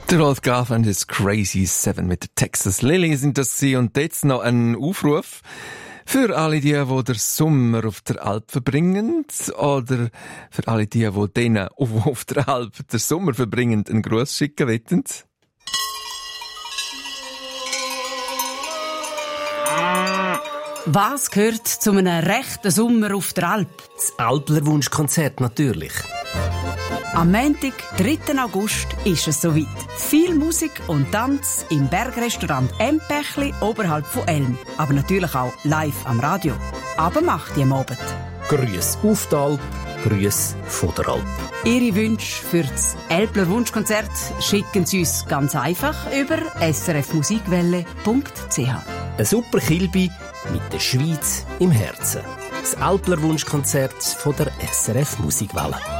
Der Rolf Graf und his Crazy Seven mit der Texas Lily sind das sie. Und jetzt noch ein Aufruf für alle die den Sommer auf der Alp verbringen, oder für alle die denen auf der Alp den Sommer verbringen, einen Gruß schicken wollen. Was gehört zu einem rechten Sommer auf der Alp? Das Alplerwunschkonzert natürlich. Am Montag, 3. August, ist es soweit. Viel Musik und Tanz im Bergrestaurant Empechli oberhalb von Elm. Aber natürlich auch live am Radio. Aber macht die am Abend. Grüß auf die Alp, Grüß von der Alp. Ihre Wünsche für das Alplerwunschkonzert schicken Sie uns ganz einfach über srfmusikwelle.ch. Ein super Kilby mit der Schweiz im Herzen. Das Alplerwunschkonzert von der SRF Musikwelle.